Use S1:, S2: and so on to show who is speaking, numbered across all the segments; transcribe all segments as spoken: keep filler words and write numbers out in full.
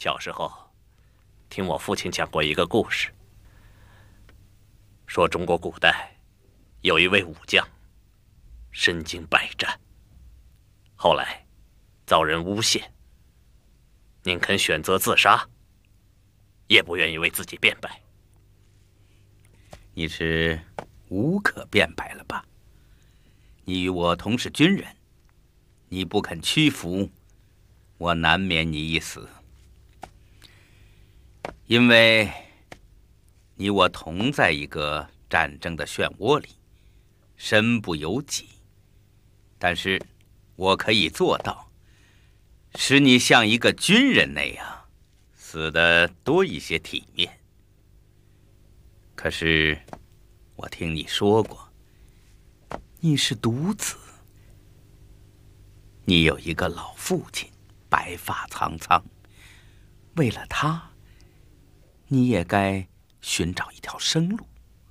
S1: 小时候，听我父亲讲过一个故事，说中国古代有一位武将，身经百战，后来遭人诬陷，宁肯选择自杀，也不愿意为自己辩白。
S2: 你是无可辩白了吧？你与我同是军人，你不肯屈服，我难免你一死。因为你我同在一个战争的漩涡里，身不由己。但是我可以做到，使你像一个军人那样死得多一些体面。可是我听你说过，你是独子，你有一个老父亲，白发苍苍，为了他，你也该寻找一条生路。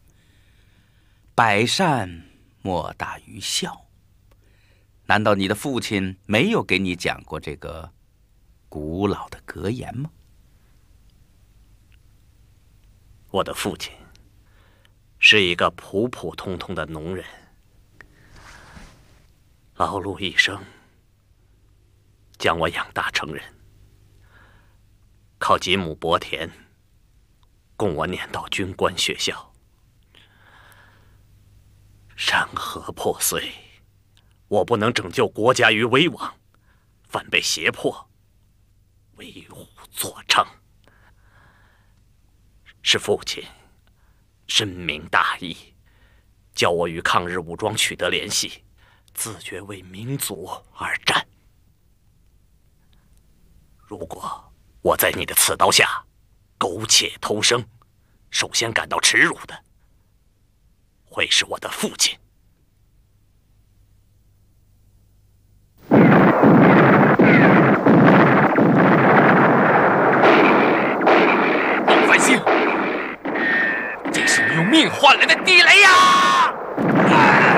S2: 百善莫大于孝，难道你的父亲没有给你讲过这个古老的格言吗？
S1: 我的父亲是一个普普通通的农人，劳碌一生，将我养大成人，靠几亩薄田供我念到军官学校。山河破碎，我不能拯救国家于危亡，反被胁迫为虎作伥。是父亲深明大义，教我与抗日武装取得联系，自觉为民族而战。如果我在你的刺刀下苟且偷生，首先感到耻辱的会是我的父亲。
S3: 老百姓，这是你用命换来的地雷呀！